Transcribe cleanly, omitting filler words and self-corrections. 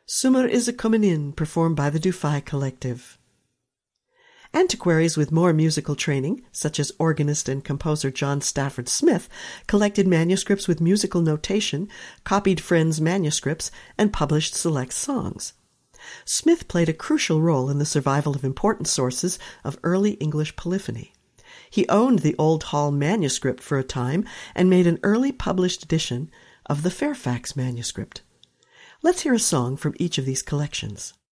Summer is a-comin' in, performed by the Dufay Collective. Antiquaries with more musical training, such as organist and composer John Stafford Smith, collected manuscripts with musical notation, copied friends' manuscripts, and published select songs. Smith played a crucial role in the survival of important sources of early English polyphony. He owned the Old Hall manuscript for a time and made an early published edition of the Fairfax manuscript. Let's hear a song from each of these collections.